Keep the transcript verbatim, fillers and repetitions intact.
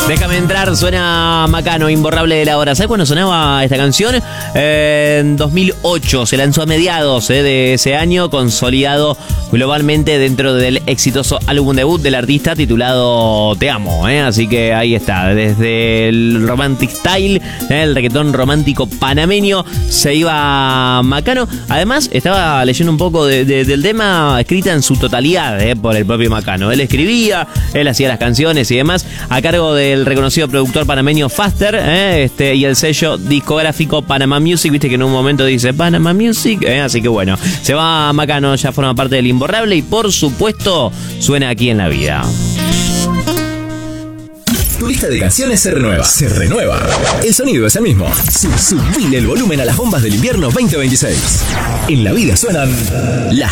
Déjame entrar, suena Macano, Imborrable de la Hora. ¿Sabes cuándo sonaba esta canción? Eh, en dos mil ocho, se lanzó a mediados eh, de ese año, consolidado globalmente dentro del exitoso álbum debut del artista titulado Te Amo. Eh, así que ahí está, desde el Romantic Style, eh, el reggaetón romántico panameño, se iba Macano. Además, estaba leyendo un poco de, de, del tema escrita en su totalidad eh, por el propio Macano. Él escribía, él hacía las canciones y demás, a cargo de el reconocido productor panameño Faster eh, este, y el sello discográfico Panama Music, viste que en un momento dice Panama Music, eh, así que bueno, se va Macano, ya forma parte del Imborrable y por supuesto suena aquí en La Vida. Tu lista de canciones se renueva. Se renueva. El sonido es el mismo. Subile el volumen a las bombas del invierno veinte veintiséis. En La Vida suenan las